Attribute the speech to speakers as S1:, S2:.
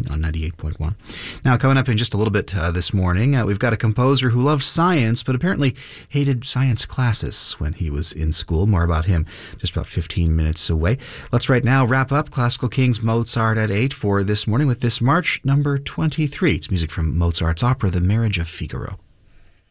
S1: morning on 98.1. Now, coming up in just a little bit this morning, we've got a composer who loves science, but apparently hated science classes when he was in school. More about him just about 15 minutes away. Let's right now wrap up Classical Kings Mozart at 8 for this morning with this March number 23. It's music from Mozart's opera, The Marriage of Figaro.